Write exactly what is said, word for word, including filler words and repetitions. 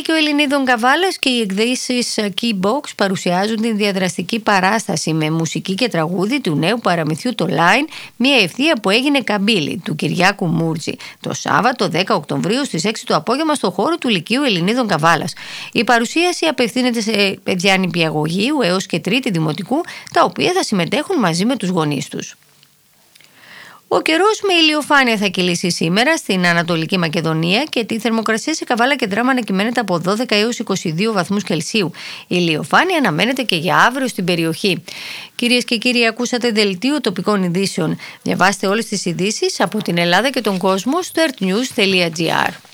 Λύκειο Ελληνίδων Καβάλας και οι εκδίσεις Keybox παρουσιάζουν την διαδραστική παράσταση με μουσική και τραγούδι του νέου παραμυθιού το Line, μια ευθεία που έγινε καμπύλη του Κυριάκου Μούρτζη, το Σάββατο δέκα Οκτωβρίου στις έξι το απόγευμα στο χώρο του Λυκείου Ελληνίδων Καβάλας. Η παρουσίαση απευθύνεται σε παιδιά νηπιαγωγείου έως και τρίτη δημοτικού, τα οποία θα συμμετέχουν μαζί με τους γονείς τους. Ο καιρός με ηλιοφάνεια θα κυλήσει σήμερα στην Ανατολική Μακεδονία και τη θερμοκρασία σε Καβάλα και Δράμα ανακυμαίνεται από δώδεκα έως είκοσι δύο βαθμούς Κελσίου. Η ηλιοφάνεια αναμένεται και για αύριο στην περιοχή. Κυρίες και κύριοι, ακούσατε δελτίο τοπικών ειδήσεων. Διαβάστε όλες τις ειδήσεις από την Ελλάδα και τον κόσμο στο earthnews τελεία gr.